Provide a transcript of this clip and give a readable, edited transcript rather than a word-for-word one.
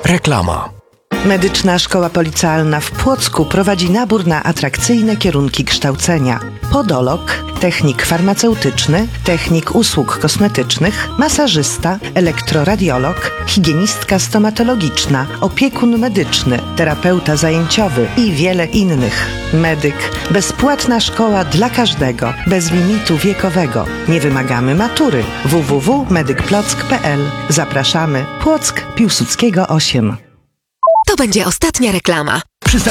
Reklama. Medyczna Szkoła Policealna w Płocku prowadzi nabór na atrakcyjne kierunki kształcenia. Podolog, technik farmaceutyczny, technik usług kosmetycznych, masażysta, elektroradiolog, higienistka stomatologiczna, opiekun medyczny, terapeuta zajęciowy i wiele innych. Medyk. Bezpłatna szkoła dla każdego, bez limitu wiekowego. Nie wymagamy matury. www.medykplock.pl. Zapraszamy. Płock, Piłsudskiego 8. To będzie ostatnia reklama.